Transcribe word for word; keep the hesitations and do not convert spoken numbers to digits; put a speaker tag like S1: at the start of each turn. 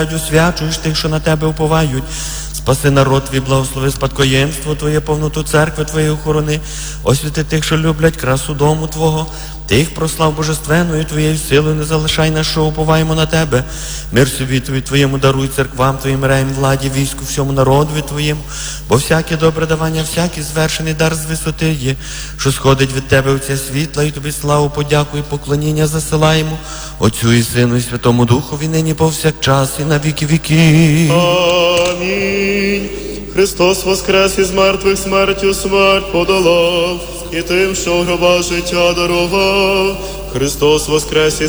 S1: Освячуєш тих, що на тебе уповають. Спаси народ твій, благослови спадкоємство Твоє, повноту церкви Твоєї охорони. Освяти тих, що люблять красу дому Твого. Тих прослав божественною Твоєю силою, не залишай нас, що уповаємо на Тебе. Мир світові Твоєму даруй, церквам Твоїм, реям, владі, війську, всьому народові Твоєму. Бо всяке добре давання, всякий звершений дар з висоти є, що сходить від Тебе Отця світла, і Тобі славу, подяку і поклоніння засилаємо. Отцю і Сину, і Святому Духові, нині повсякчас, і на віки віків.
S2: Амінь. Христос воскрес із мертвих, смертю смерть подолав, і тим, що в гробах життя дарував. Христос воскрес із